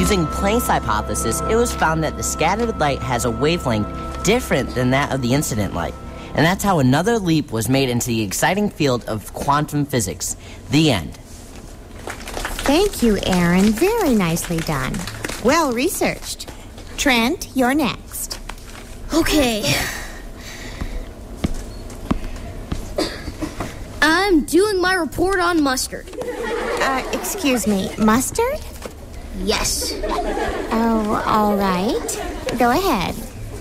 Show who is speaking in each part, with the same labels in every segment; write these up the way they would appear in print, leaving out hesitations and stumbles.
Speaker 1: Using Planck's hypothesis, it was found that the scattered light has a wavelength different than that of the incident light. And that's how another leap was made into the exciting field of quantum physics. The end.
Speaker 2: Thank you, Aaron. Very nicely done. Well researched. Trent, you're next.
Speaker 3: Okay. I'm doing my report on mustard.
Speaker 2: Excuse me, mustard?
Speaker 3: Yes.
Speaker 2: Oh, all right. Go ahead.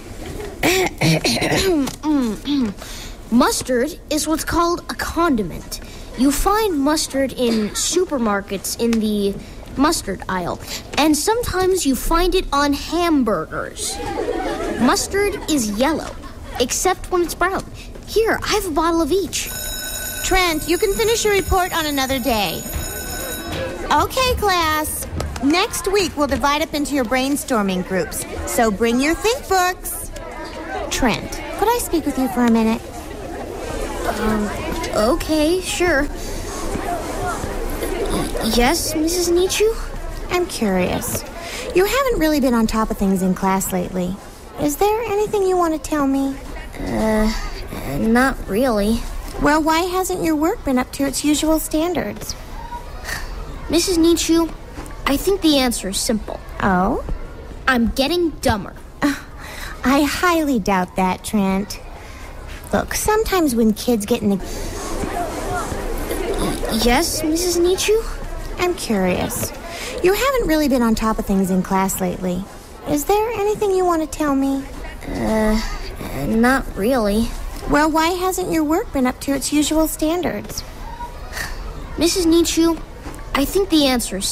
Speaker 3: Mustard is what's called a condiment. You find mustard in supermarkets in the mustard aisle, and sometimes you find it on hamburgers. Mustard is yellow, except when it's brown. Here, I have a bottle of each.
Speaker 2: Trent, you can finish your report on another day. Okay, class. Next week, we'll divide up into your brainstorming groups, so bring your think books. Trent, could I speak with you for a minute?
Speaker 3: Okay, sure. Yes, Mrs. Nietzsche?
Speaker 2: I'm curious. You haven't really been on top of things in class lately. Is there anything you want to tell me?
Speaker 3: Not really.
Speaker 2: Well, why hasn't your work been up to its usual standards?
Speaker 3: Mrs. Nietzsche, I think the answer is simple.
Speaker 2: Oh?
Speaker 3: I'm getting dumber.
Speaker 2: I highly doubt that, Trent. Look, sometimes when kids get in the...
Speaker 3: Yes, Mrs. Nietzsche?
Speaker 2: I'm curious. You haven't really been on top of things in class lately. Is there anything you want to tell me?
Speaker 3: Not really.
Speaker 2: Well, why hasn't your work been up to its usual standards?
Speaker 3: Mrs. Nietzsche, I think the answer is